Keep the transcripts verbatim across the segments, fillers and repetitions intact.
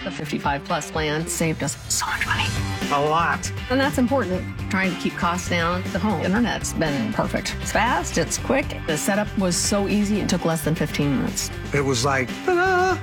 The fifty-five plus plan saved us so much money. A lot. And that's important. Trying to keep costs down. The home internet's been perfect. It's fast, it's quick. The setup was so easy, it took less than fifteen minutes. It was like, ta-da!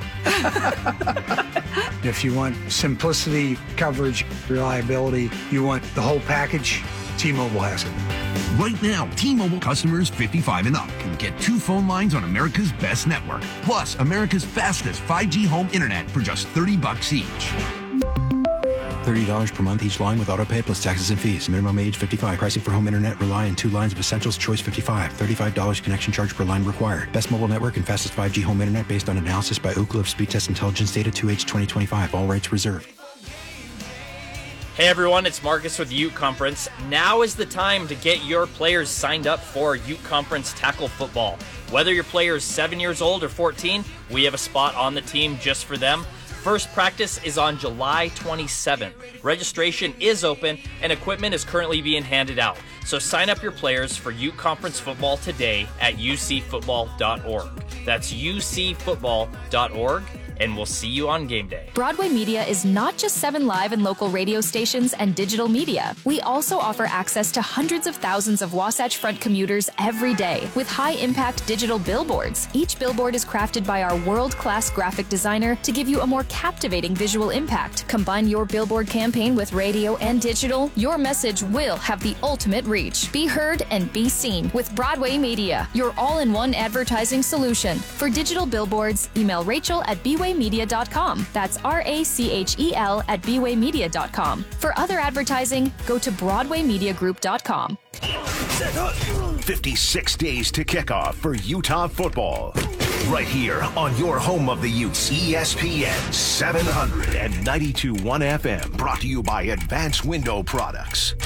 If you want simplicity, coverage, reliability, you want the whole package, T-Mobile has it. Right now, T-Mobile customers fifty-five and up can get two phone lines on America's best network, plus America's fastest five G home internet for just thirty bucks each. thirty dollars per month each line with autopay plus taxes and fees. Minimum age fifty-five. Pricing for home internet rely on two lines of Essentials Choice fifty-five. thirty-five dollars connection charge per line required. Best mobile network and fastest five G home internet based on analysis by Ookla of Speed Test Intelligence data two H twenty twenty-five. All rights reserved. Hey everyone, it's Marcus with Ute Conference. Now is the time to get your players signed up for Ute Conference Tackle Football. Whether your player is seven years old or fourteen, we have a spot on the team just for them. First practice is on July twenty-seventh. Registration is open and equipment is currently being handed out. So sign up your players for Ute Conference Football today at u c football dot org. That's u c football dot org. And we'll see you on game day. Broadway Media is not just seven live and local radio stations and digital media. We also offer access to hundreds of thousands of Wasatch Front commuters every day with high-impact digital billboards. Each billboard is crafted by our world-class graphic designer to give you a more captivating visual impact. Combine your billboard campaign with radio and digital, your message will have the ultimate reach. Be heard and be seen with Broadway Media, your all-in-one advertising solution. For digital billboards, email Rachel at b w a media dot com. That's R A C H E L at b w a media dot com. For other advertising, go to broadway media group dot com. fifty-six days to kickoff for Utah football. Right here on your home of the Utes, E S P N seven ninety-two point one F M. Brought to you by Advanced Window Products.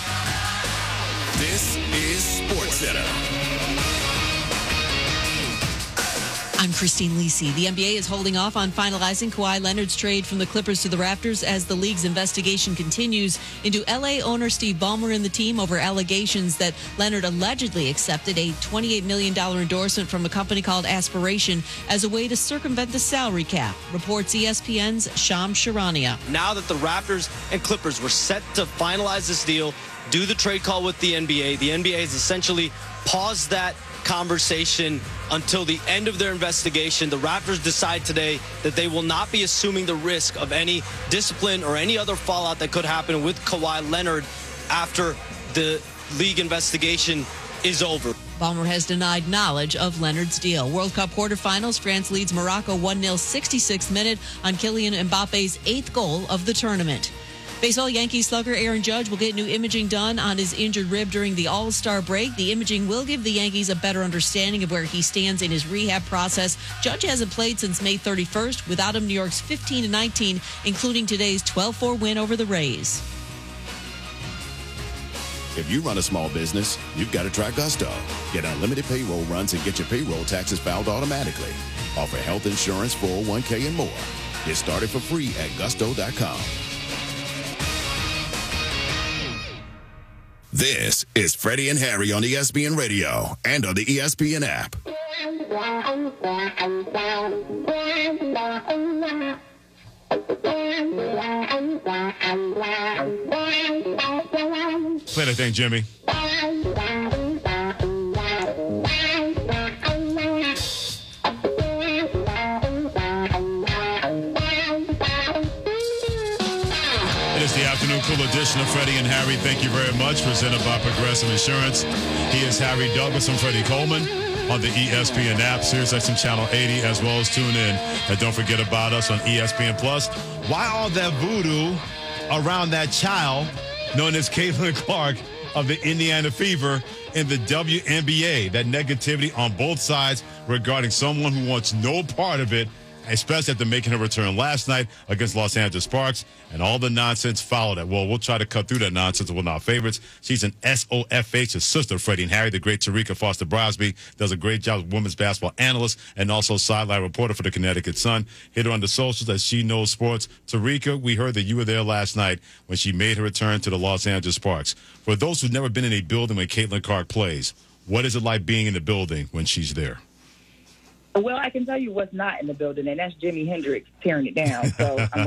This is SportsCenter. I'm Christine Lisi. The N B A is holding off on finalizing Kawhi Leonard's trade from the Clippers to the Raptors as the league's investigation continues into L A owner Steve Ballmer and the team over allegations that Leonard allegedly accepted a twenty-eight million dollars endorsement from a company called Aspiration as a way to circumvent the salary cap, reports E S P N's Shams Charania. Now that the Raptors and Clippers were set to finalize this deal, do the trade call with the N B A, the N B A has essentially paused that conversation until the end of their investigation. The Raptors decide today that they will not be assuming the risk of any discipline or any other fallout that could happen with Kawhi Leonard after the league investigation is over. Ballmer has denied knowledge of Leonard's deal. World Cup quarterfinals, France leads Morocco one nil, sixty-sixth minute on Kylian Mbappe's eighth goal of the tournament. Baseball, Yankees slugger Aaron Judge will get new imaging done on his injured rib during the All-Star break. The imaging will give the Yankees a better understanding of where he stands in his rehab process. Judge hasn't played since May thirty-first. Without him, New York's fifteen and nineteen, including today's twelve four win over the Rays. If you run a small business, you've got to try Gusto. Get unlimited payroll runs and get your payroll taxes filed automatically. Offer health insurance, four oh one k, and more. Get started for free at gusto dot com. This is Freddie and Harry on E S P N Radio and on the E S P N app. Play that thing, Jimmy. The afternoon cool edition of Freddie and Harry. Thank you very much. Presented by Progressive Insurance. He is Harry Douglas and Freddie Coleman on the E S P N app, SiriusXM Channel eighty, as well as tune in. And don't forget about us on E S P N Plus. Why all that voodoo around that child known as Caitlin Clark of the Indiana Fever in the W N B A? That negativity on both sides regarding someone who wants no part of it, especially after making her return last night against Los Angeles Sparks, and all the nonsense followed that. Well, we'll try to cut through that nonsense. We're not favorites. She's an S O F H, his sister, Freddie and Harry. The great Tarika Foster Brosby does a great job as women's basketball analyst and also sideline reporter for the Connecticut Sun. Hit her on the socials as she knows sports. Tarika, we heard that you were there last night when she made her return to the Los Angeles Sparks. For those who've never been in a building when Caitlin Clark plays, what is it like being in the building when she's there? Well, I can tell you what's not in the building, and that's Jimi Hendrix tearing it down. So I'm